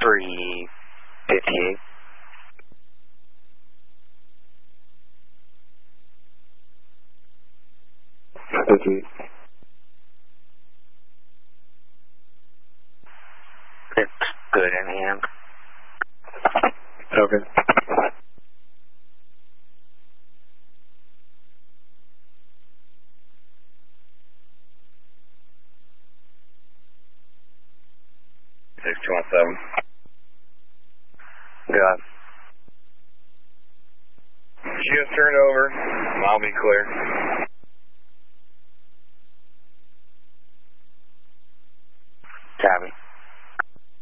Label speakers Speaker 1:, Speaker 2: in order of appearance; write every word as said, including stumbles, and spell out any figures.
Speaker 1: three fifty-eight.
Speaker 2: Thank you.
Speaker 1: It's good in hand.
Speaker 2: Okay.
Speaker 3: six two one seven.
Speaker 1: Good.
Speaker 3: Just turned over. I'll be clear.